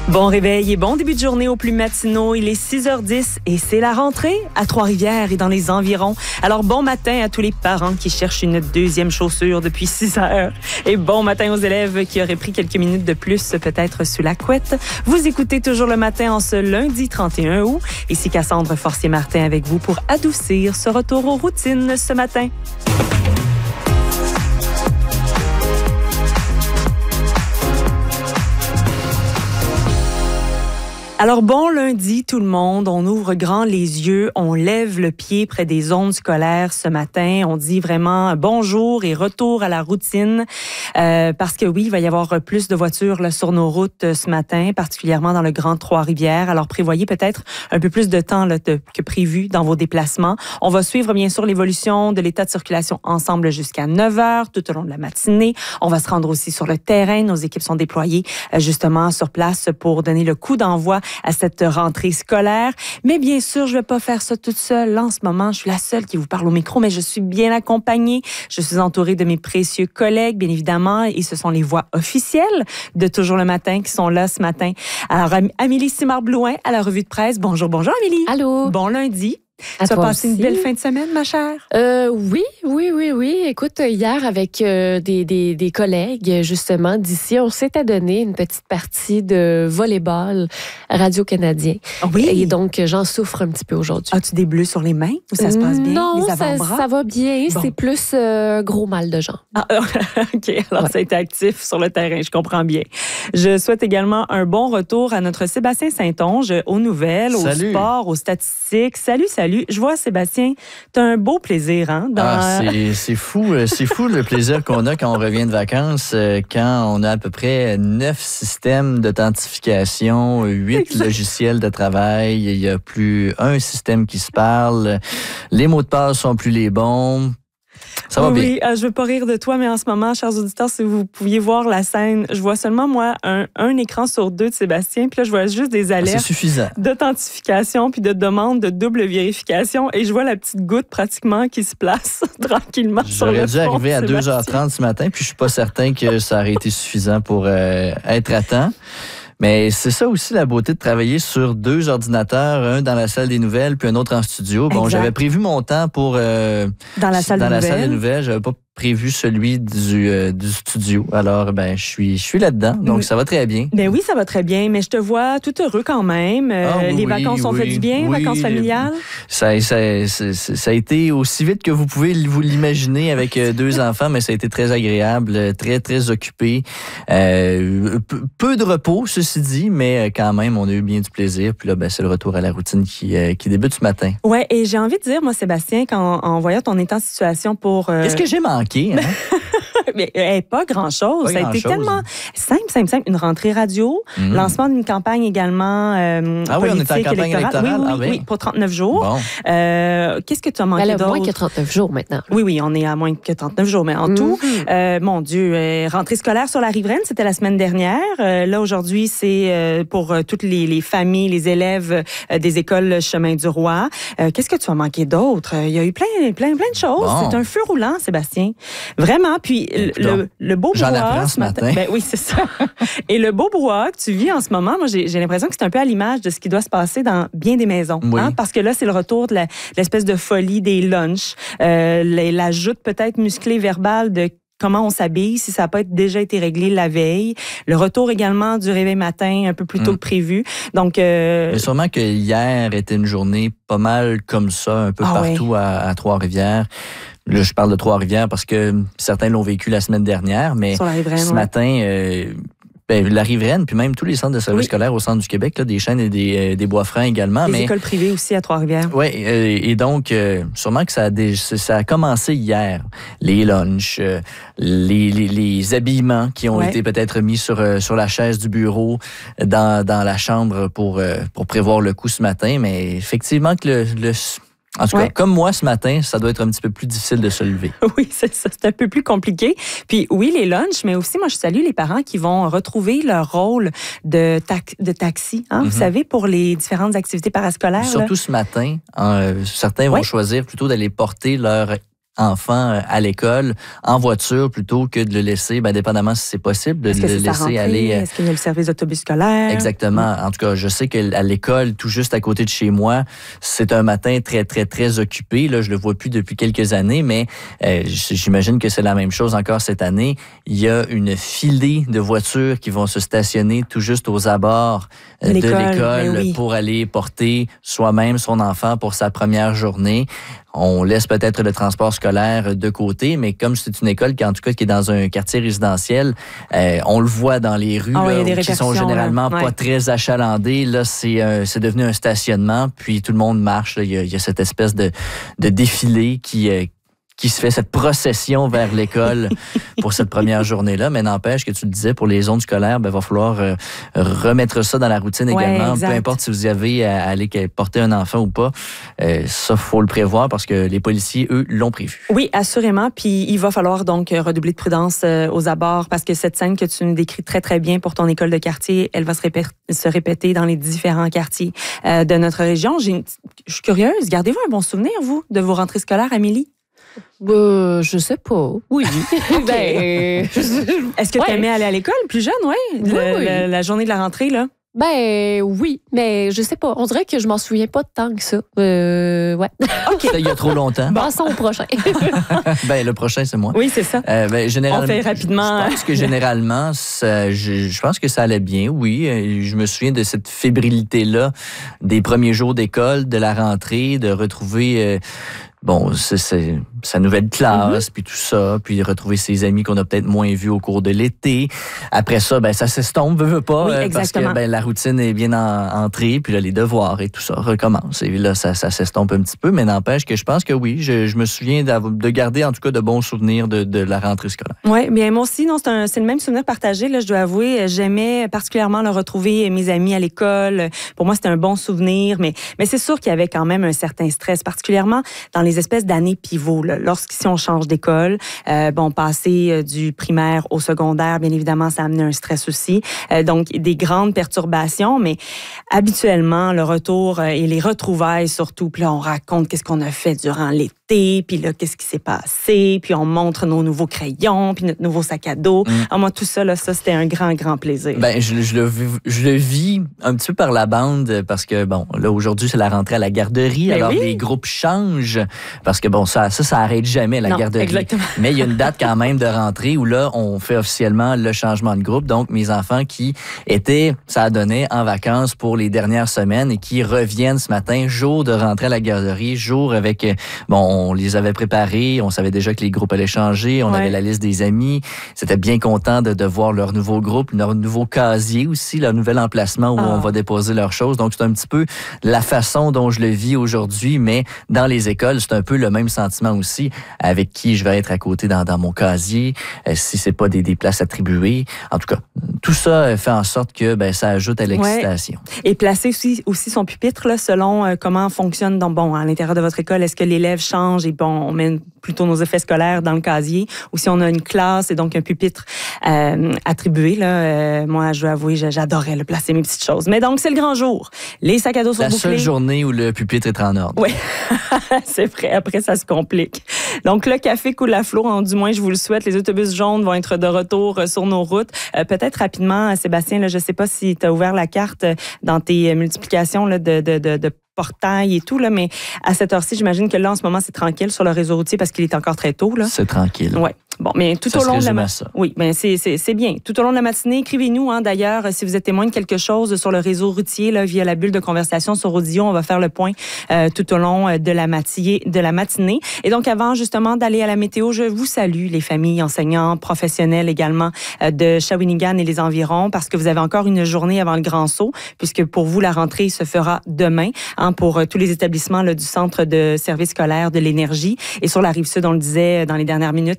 Bon réveil et bon début de journée aux plus matinaux. Il est 6h10 et c'est la rentrée à Trois-Rivières et dans les environs. Alors bon matin à tous les parents qui cherchent une deuxième chaussure depuis 6 heures. Et bon matin aux élèves qui auraient pris quelques minutes de plus peut-être sous la couette. Vous écoutez toujours le matin en ce lundi 31 août. Ici Cassandre Forcier-Martin avec vous pour adoucir ce retour aux routines ce matin. Alors, bon lundi tout le monde, on ouvre grand les yeux, on lève le pied près des zones scolaires ce matin, on dit vraiment bonjour et retour à la routine parce que oui, il va y avoir plus de voitures là, sur nos routes ce matin, particulièrement dans le Grand Trois-Rivières. Alors, prévoyez peut-être un peu plus de temps là, que prévu dans vos déplacements. On va suivre bien sûr l'évolution de l'état de circulation ensemble jusqu'à 9h tout au long de la matinée. On va se rendre aussi sur le terrain, nos équipes sont déployées justement sur place pour donner le coup d'envoi à cette rentrée scolaire. Mais bien sûr, je ne vais pas faire ça toute seule. En ce moment, je suis la seule qui vous parle au micro, mais je suis bien accompagnée. Je suis entourée de mes précieux collègues, bien évidemment, et ce sont les voix officielles de Toujours le matin qui sont là ce matin. Alors, Amélie Simard-Blouin à la revue de presse. Bonjour, bonjour Amélie. Allô. Bon lundi. À tu as passé aussi. Une belle fin de semaine, ma chère? Oui. Écoute, hier, avec des collègues, justement, d'ici, on s'était donné une petite partie de volleyball Radio-Canadien. Oui. Et donc, j'en souffre un petit peu aujourd'hui. As-tu des bleus sur les mains ou ça se passe bien? Non, les avant-bras? ça va bien. Bon. C'est plus gros mal de jambes. Ah, OK. Alors, Ouais. ça a été actif sur le terrain, je comprends bien. Je souhaite également un bon retour à notre Sébastien Saint-Onge aux nouvelles, Salut. au sport, aux statistiques. Salut. Je vois, Sébastien, tu as un beau plaisir, hein? C'est fou. C'est fou le plaisir qu'on a quand on revient de vacances, quand on a à peu près 9 systèmes d'authentification, 8 Exact. logiciels de travail, il n'y a plus un système qui se parle, les mots de passe sont plus les bons. Ça va bien. Oui, je veux pas rire de toi, mais en ce moment, chers auditeurs, si vous pouviez voir la scène, je vois seulement, moi, un écran sur deux de Sébastien, puis là, je vois juste des C'est alertes suffisant. d'authentification puis de demande de double vérification et je vois la petite goutte pratiquement qui se place tranquillement sur le J'aurais dû front arriver à de Sébastien. 2h30 ce matin, puis je suis pas certain que ça aurait été suffisant pour être à temps. Mais c'est ça aussi la beauté de travailler sur 2 ordinateurs, un dans la salle des nouvelles puis un autre en studio. Bon, Exact. j'avais prévu mon temps pour Dans la salle des nouvelles. J'avais pas prévu celui du studio. Alors ben je suis là-dedans, donc ça va très bien. Ben oui, ça va très bien, mais je te vois tout heureux quand même. Les vacances ont fait du bien, vacances familiales. Ça a été aussi vite que vous pouvez vous l'imaginer avec 2 enfants, mais ça a été très agréable, très, très occupé. Peu de repos, ceci dit, mais quand même, on a eu bien du plaisir. Puis là, ben, c'est le retour à la routine qui débute ce matin. Ouais, et j'ai envie de dire, moi, Sébastien, en voyant ton état en situation pour... Qu'est-ce que j'ai manqué? Hein? Mais pas grand-chose. Pas Ça a été grand-chose. tellement simple. Une rentrée radio, lancement d'une campagne également Ah oui, on est en politique, campagne électorale? Oui, pour 39 jours. Bon. Qu'est-ce que tu as manqué Elle a d'autre? moins que 39 jours maintenant. Oui, on est à moins que 39 jours, mais en tout, mon Dieu, rentrée scolaire sur la Riveraine, c'était la semaine dernière. Là, aujourd'hui, c'est pour toutes les familles, les élèves des écoles Chemin du Roi. Qu'est-ce que tu as manqué d'autre? Il y a eu plein de choses. Bon. C'est un feu roulant, Sébastien. Vraiment. Puis le beau J'en brouhaha apprends ce matin. Ben oui, c'est ça. Et le beau brouhaha que tu vis en ce moment, moi, j'ai l'impression que c'est un peu à l'image de ce qui doit se passer dans bien des maisons. Oui. Hein? Parce que là, c'est le retour de l'espèce de folie des lunchs, la joute peut-être musclée verbale de comment on s'habille, si ça n'a pas déjà été réglé la veille. Le retour également du réveil matin un peu plus tôt que prévu. Donc, Mais sûrement que hier était une journée pas mal comme ça, un peu partout à Trois-Rivières. Là, je parle de Trois-Rivières parce que certains l'ont vécu la semaine dernière, mais sur la Riveraine, ce matin... la Riveraine, puis même tous les centres de services scolaires au centre du Québec, là, des Chênes et des Bois-Francs également. Les écoles privées aussi à Trois-Rivières. Oui, et donc, sûrement que ça a commencé hier. Les lunchs, les habillements qui ont été peut-être mis sur la chaise du bureau, dans la chambre pour prévoir le coup ce matin. Mais effectivement que en tout cas, comme moi ce matin, ça doit être un petit peu plus difficile de se lever. Oui, c'est ça. C'est un peu plus compliqué. Puis oui, les lunchs, mais aussi, moi, je salue les parents qui vont retrouver leur rôle de taxi, hein, vous savez, pour les différentes activités parascolaires. Surtout ce matin, certains vont choisir plutôt d'aller porter leur enfant à l'école en voiture plutôt que de le laisser, dépendamment si c'est possible, de le laisser aller. Est-ce qu'il y a le service d'autobus scolaire? Exactement. En tout cas, je sais qu'à l'école, tout juste à côté de chez moi, c'est un matin très, très, très occupé. Là, je le vois plus depuis quelques années, mais j'imagine que c'est la même chose encore cette année. Il y a une filée de voitures qui vont se stationner tout juste aux abords de l'école pour aller porter soi-même son enfant pour sa première journée. On laisse peut-être le transport scolaire de côté, mais comme c'est une école qui est dans un quartier résidentiel, on le voit dans les rues qui sont généralement pas très achalandées. Là, c'est devenu un stationnement, puis tout le monde marche. Là. Il y a cette espèce de défilé qui se fait, cette procession vers l'école pour cette première journée-là. Mais n'empêche que tu le disais, pour les zones scolaires, il va falloir remettre ça dans la routine également. Exact. Peu importe si vous avez à aller porter un enfant ou pas, ça, faut le prévoir parce que les policiers, eux, l'ont prévu. Oui, assurément. Puis il va falloir donc redoubler de prudence aux abords parce que cette scène que tu nous décris très, très bien pour ton école de quartier, elle va se répéter dans les différents quartiers de notre région. Je suis curieuse. Gardez-vous un bon souvenir, vous, de vos rentrées scolaires, Amélie? Je sais pas. Oui. Est-ce que tu aimais aller à l'école plus jeune, oui? La journée de la rentrée, là? Oui, mais je sais pas. On dirait que je m'en souviens pas tant que ça. Ouais. OK. Il y a trop longtemps. Passons au prochain. Le prochain, c'est moi. Oui, c'est ça. Généralement, on fait rapidement. Je pense que généralement, je pense que ça allait bien, oui. Je me souviens de cette fébrilité-là des premiers jours d'école, de la rentrée, de retrouver... c'est sa nouvelle classe, puis tout ça, puis retrouver ses amis qu'on a peut-être moins vus au cours de l'été. Après ça, ça s'estompe, veut pas, parce que la routine est bien entrée, puis là, les devoirs et tout ça recommencent. Et là, ça s'estompe un petit peu, mais n'empêche que je pense que oui, je me souviens de garder en tout cas de bons souvenirs de la rentrée scolaire. Oui, bien moi aussi, non, c'est le même souvenir partagé, là, je dois avouer. J'aimais particulièrement retrouver mes amis à l'école. Pour moi, c'était un bon souvenir, mais c'est sûr qu'il y avait quand même un certain stress, particulièrement dans les espèces d'années pivots. Si on change d'école, passer du primaire au secondaire, bien évidemment, ça a amené un stress aussi. Donc, des grandes perturbations, mais habituellement, le retour et les retrouvailles surtout, puis là, on raconte qu'est-ce qu'on a fait durant l'été, puis là, qu'est-ce qui s'est passé, puis on montre nos nouveaux crayons, puis notre nouveau sac à dos. Moi, tout ça, ça, c'était un grand, grand plaisir. Je le vis un petit peu par la bande parce que, là, aujourd'hui, c'est la rentrée à la garderie. Alors, les groupes changent parce que, ça arrête jamais, la garderie. Exactement. Mais il y a une date quand même de rentrée où là, on fait officiellement le changement de groupe. Donc, mes enfants qui étaient, ça a donné, en vacances pour les dernières semaines et qui reviennent ce matin, jour de rentrée à la garderie, jour avec, on les avait préparés, on savait déjà que les groupes allaient changer, on avait la liste des amis. C'était bien content de voir leur nouveau groupe, leur nouveau casier aussi, leur nouvel emplacement où on va déposer leurs choses. Donc, c'est un petit peu la façon dont je le vis aujourd'hui, mais dans les écoles, c'est un peu le même sentiment aussi, avec qui je vais être à côté dans mon casier, si c'est pas des places attribuées. En tout cas, tout ça fait en sorte que ça ajoute à l'excitation. Et placer aussi son pupitre là, selon comment fonctionne à l'intérieur de votre école. Est-ce que l'élève change et on met plutôt nos effets scolaires dans le casier, ou si on a une classe et donc un pupitre attribué. Moi, je dois avouer, j'adorais placer mes petites choses. Mais donc, c'est le grand jour. Les sacs à dos sont bouclés. La seule journée où le pupitre est en ordre. Oui, c'est vrai. Après, ça se complique. Donc, le café coule à flot, du moins, je vous le souhaite. Les autobus jaunes vont être de retour sur nos routes. Peut-être rapidement, Sébastien, je ne sais pas si tu as ouvert la carte dans tes multiplications de portail et tout, mais à cette heure-ci, j'imagine que là, en ce moment, c'est tranquille sur le réseau routier parce qu'il est encore très tôt. Là. C'est tranquille. Oui. Bon, mais tout au long de la matinée. Oui, mais c'est bien. Tout au long de la matinée, écrivez-nous, d'ailleurs, si vous êtes témoin de quelque chose sur le réseau routier, là, via la bulle de conversation sur Audio, on va faire le point tout au long de la matinée. Et donc, avant, justement, d'aller à la météo, je vous salue, les familles, enseignants, professionnels également de Shawinigan et les environs, parce que vous avez encore une journée avant le grand saut, puisque pour vous, la rentrée se fera demain, pour tous les établissements là, du Centre de services scolaires de l'énergie. Et sur la Rive-Sud, on le disait dans les dernières minutes, vous êtes déjà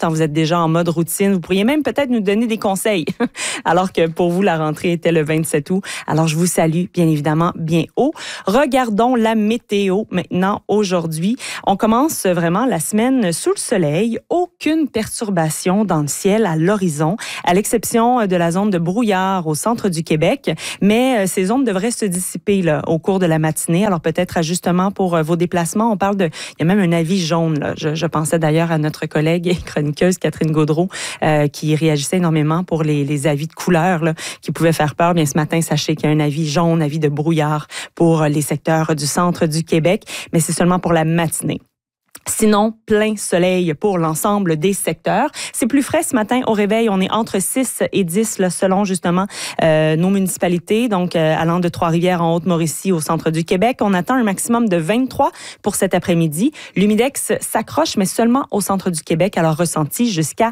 déjà en mode routine. Vous pourriez même peut-être nous donner des conseils, alors que pour vous, la rentrée était le 27 août. Alors, je vous salue, bien évidemment, bien haut. Regardons la météo maintenant, aujourd'hui. On commence vraiment la semaine sous le soleil. Aucune perturbation dans le ciel à l'horizon, à l'exception de la zone de brouillard au centre du Québec. Mais ces zones devraient se dissiper là, au cours de la matinée. Alors, peut-être ajustement pour vos déplacements. On parle de... Il y a même un avis jaune. Là. Je pensais d'ailleurs à notre collègue et chroniqueuse Catherine Gaudreault qui réagissait énormément pour les avis de couleur là, qui pouvaient faire peur. Bien, ce matin, sachez qu'il y a un avis jaune, avis de brouillard pour les secteurs du centre du Québec, mais c'est seulement pour la matinée. Sinon, plein soleil pour l'ensemble des secteurs. C'est plus frais ce matin au réveil. On est entre 6 et 10 là, selon justement nos municipalités. Donc, allant de Trois-Rivières en Haute-Mauricie au centre du Québec, on attend un maximum de 23 pour cet après-midi. L'humidex s'accroche, mais seulement au centre du Québec. Alors, ressenti jusqu'à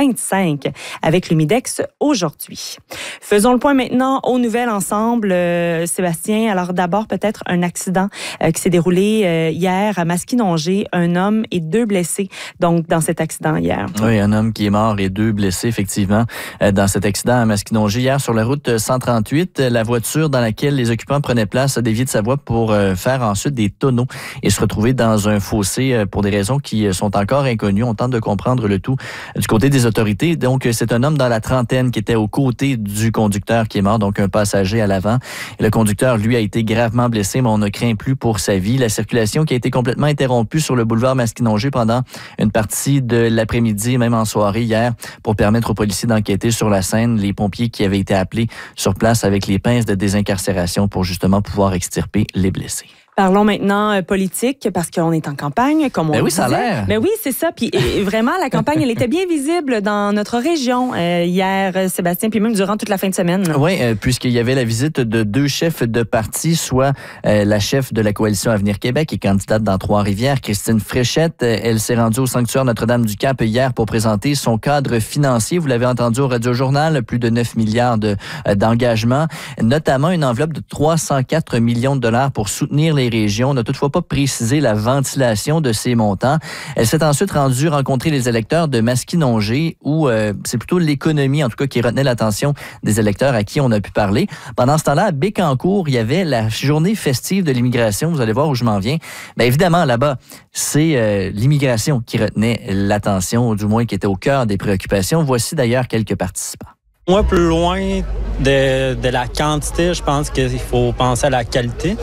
25 avec l'humidex aujourd'hui. Faisons le point maintenant aux nouvelles ensemble, Sébastien. Alors d'abord, peut-être un accident qui s'est déroulé hier à Maskinongé. Un homme et 2 blessés, donc, dans cet accident hier. Oui, un homme qui est mort et 2 blessés, effectivement, dans cet accident à Maskinongé. Hier, sur la route 138, la voiture dans laquelle les occupants prenaient place a dévié de sa voie pour faire ensuite des tonneaux et se retrouver dans un fossé pour des raisons qui sont encore inconnues. On tente de comprendre le tout du côté des autorités. Donc, c'est un homme dans la trentaine qui était aux côtés du conducteur qui est mort, donc un passager à l'avant. Et le conducteur, lui, a été gravement blessé, mais on ne craint plus pour sa vie. La circulation qui a été complètement interrompue sur le boulevard Maskinongé pendant une partie de l'après-midi, même en soirée hier, pour permettre aux policiers d'enquêter sur la scène. Les pompiers qui avaient été appelés sur place avec les pinces de désincarcération pour justement pouvoir extirper les blessés. Parlons maintenant politique, parce qu'on est en campagne, comme on oui, disait. ça a l'air. Mais oui, c'est ça. Puis vraiment, la campagne, elle était bien visible dans notre région hier, Sébastien, puis même durant toute la fin de semaine. Oui, puisqu'il y avait la visite de 2 chefs de parti, soit la chef de la coalition Avenir Québec et candidate dans Trois-Rivières, Christine Fréchette. Elle s'est rendue au sanctuaire Notre-Dame-du-Cap hier pour présenter son cadre financier. Vous l'avez entendu au Radio-Journal, plus de 9 milliards d'engagements, notamment une enveloppe de 304 millions de dollars pour soutenir les régions. On n'a toutefois pas précisé la ventilation de ces montants. Elle s'est ensuite rendue rencontrer les électeurs de Maskinongé, où c'est plutôt l'économie, en tout cas, qui retenait l'attention des électeurs à qui on a pu parler. Pendant ce temps-là, à Bécancour, il y avait la journée festive de l'immigration. Vous allez voir où je m'en viens. Bien évidemment, là-bas, c'est l'immigration qui retenait l'attention, ou du moins qui était au cœur des préoccupations. Voici d'ailleurs quelques participants. Moi, plus loin de la quantité, je pense qu'il faut penser à la qualité.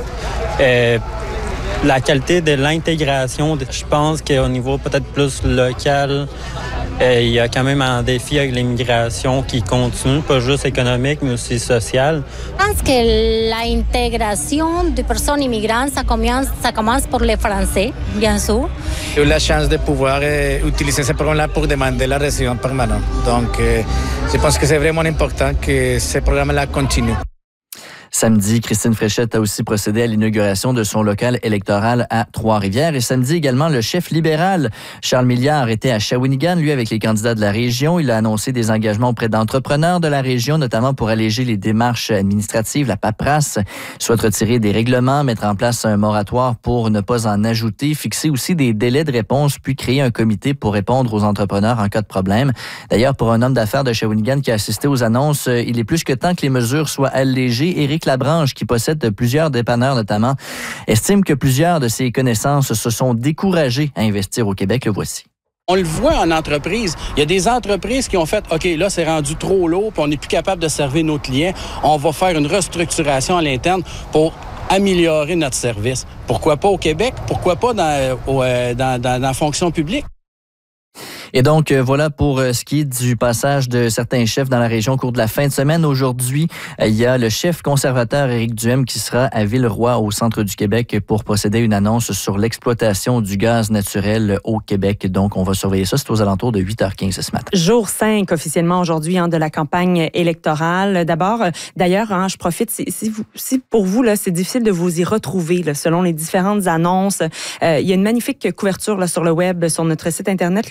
La qualité de l'intégration, je pense qu'au niveau peut-être plus local, il y a quand même un défi avec l'immigration qui continue, pas juste économique, mais aussi social. Je pense que l'intégration des personnes immigrantes, ça commence pour les Français, bien sûr. J'ai eu la chance de pouvoir utiliser ce programme-là pour demander la résidence permanente. Donc, je pense que c'est vraiment important que ce programme-là continue. Samedi, Christine Fréchette a aussi procédé à l'inauguration de son local électoral à Trois-Rivières. Et samedi également, le chef libéral, Charles Milliard, était à Shawinigan, lui, avec les candidats de la région. Il a annoncé des engagements auprès d'entrepreneurs de la région, notamment pour alléger les démarches administratives, la paperasse, soit retirer des règlements, mettre en place un moratoire pour ne pas en ajouter, fixer aussi des délais de réponse, puis créer un comité pour répondre aux entrepreneurs en cas de problème. D'ailleurs, pour un homme d'affaires de Shawinigan qui a assisté aux annonces, il est plus que temps que les mesures soient allégées. Éric Labranche, qui possède plusieurs dépanneurs notamment, estime que plusieurs de ses connaissances se sont découragées à investir au Québec. Le voici. On le voit en entreprise. Il y a des entreprises qui ont fait « OK, là, c'est rendu trop lourd, puis on n'est plus capable de servir nos clients. On va faire une restructuration à l'interne pour améliorer notre service. » Pourquoi pas au Québec? Pourquoi pas dans la fonction publique? Et donc, voilà pour ce qui est du passage de certains chefs dans la région au cours de la fin de semaine. Aujourd'hui, il y a le chef conservateur Éric Duhem qui sera à Villeroy, au centre du Québec, pour procéder à une annonce sur l'exploitation du gaz naturel au Québec. Donc, on va surveiller ça. C'est aux alentours de 8h15 ce matin. Jour 5 officiellement aujourd'hui de la campagne électorale. D'abord, d'ailleurs, je profite, si pour vous, là, c'est difficile de vous y retrouver là, selon les différentes annonces. Il y a une magnifique couverture là, sur le web, sur notre site Internet là, de Radio-Canada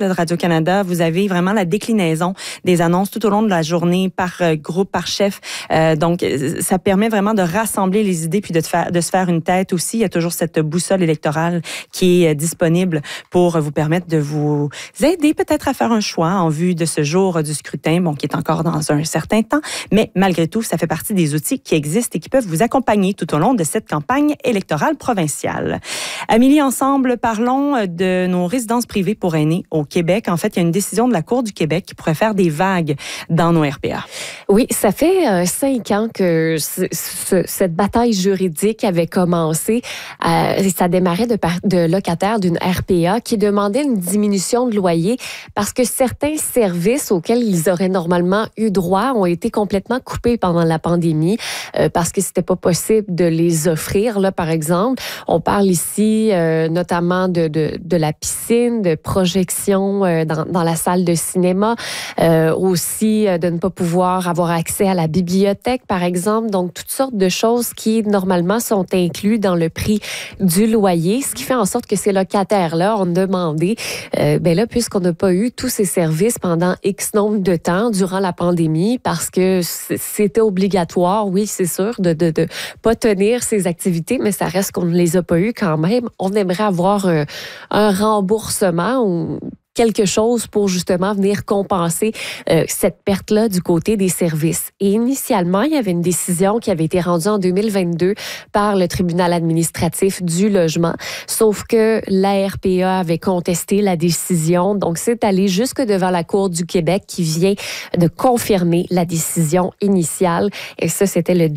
Radio-Canada, vous avez vraiment la déclinaison des annonces tout au long de la journée par groupe, par chef. Donc, ça permet vraiment de rassembler les idées puis de se faire une tête aussi. Il y a toujours cette boussole électorale qui est disponible pour vous permettre de vous aider peut-être à faire un choix en vue de ce jour du scrutin, qui est encore dans un certain temps. Mais malgré tout, ça fait partie des outils qui existent et qui peuvent vous accompagner tout au long de cette campagne électorale provinciale. Amélie, ensemble, parlons de nos résidences privées pour aînés au Québec. En fait, il y a une décision de la Cour du Québec qui pourrait faire des vagues dans nos RPA. Oui, ça fait 5 ans que cette bataille juridique avait commencé. Ça démarrait de locataires d'une RPA qui demandaient une diminution de loyer parce que certains services auxquels ils auraient normalement eu droit ont été complètement coupés pendant la pandémie parce que c'était pas possible de les offrir. Là, par exemple, on parle ici notamment de la piscine, de projection dans la salle de cinéma, aussi de ne pas pouvoir avoir accès à la bibliothèque, par exemple. Donc, toutes sortes de choses qui, normalement, sont incluses dans le prix du loyer, ce qui fait en sorte que ces locataires-là ont demandé, puisqu'on n'a pas eu tous ces services pendant X nombre de temps durant la pandémie, parce que c'était obligatoire, oui, c'est sûr, de pas tenir ces activités, mais ça reste qu'on ne les a pas eues quand même. On aimerait avoir un remboursement ou quelque chose pour justement venir compenser cette perte-là du côté des services. Et initialement, il y avait une décision qui avait été rendue en 2022 par le tribunal administratif du logement, sauf que la RPA avait contesté la décision, donc c'est allé jusque devant la Cour du Québec qui vient de confirmer la décision initiale. Et ça, c'était le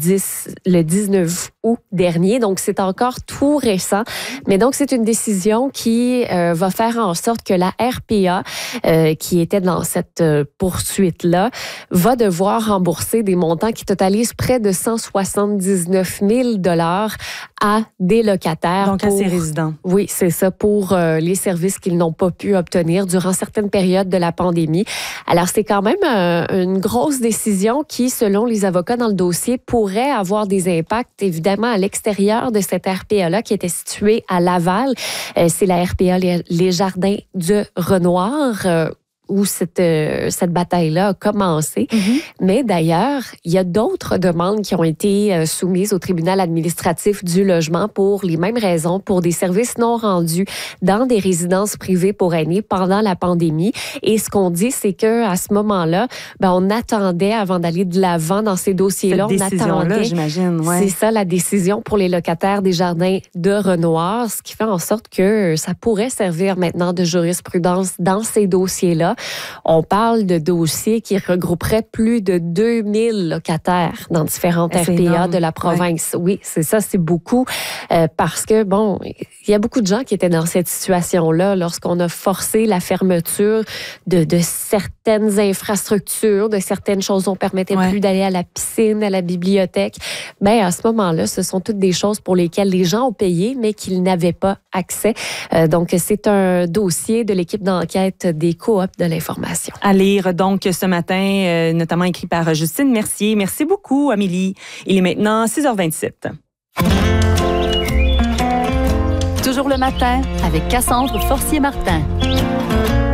19 août dernier, donc c'est encore tout récent. Mais donc, c'est une décision qui va faire en sorte que la RPA qui était dans cette poursuite-là, va devoir rembourser des montants qui totalisent près de 179 000 $ à des locataires. Donc, à ces résidents. Oui, c'est ça, pour les services qu'ils n'ont pas pu obtenir durant certaines périodes de la pandémie. Alors, c'est quand même une grosse décision qui, selon les avocats dans le dossier, pourrait avoir des impacts, évidemment, à l'extérieur de cette RPA-là qui était située à Laval. C'est la RPA Les Jardins de Renoir, où cette bataille-là a commencé. Mm-hmm. Mais d'ailleurs, il y a d'autres demandes qui ont été soumises au tribunal administratif du logement pour les mêmes raisons, pour des services non rendus dans des résidences privées pour aînés pendant la pandémie. Et ce qu'on dit, c'est qu'à ce moment-là, on attendait, avant d'aller de l'avant dans ces dossiers-là, on attendait, j'imagine, ouais. C'est ça, la décision pour les locataires des Jardins de Renoir, ce qui fait en sorte que ça pourrait servir maintenant de jurisprudence dans ces dossiers-là. On parle de dossiers qui regrouperaient plus de 2000 locataires dans différentes RPA de la province. Ouais. Oui, c'est ça, c'est beaucoup parce que, il y a beaucoup de gens qui étaient dans cette situation-là lorsqu'on a forcé la fermeture de certaines infrastructures, de certaines choses. On permettait plus d'aller à la piscine, à la bibliothèque. À ce moment-là, ce sont toutes des choses pour lesquelles les gens ont payé, mais qu'ils n'avaient pas accès. Donc, c'est un dossier de l'équipe d'enquête des coops de l'information. À lire donc ce matin, notamment écrit par Justine Mercier. Merci beaucoup, Amélie. Il est maintenant 6h27. Toujours le matin avec Cassandre Forcier-Martin.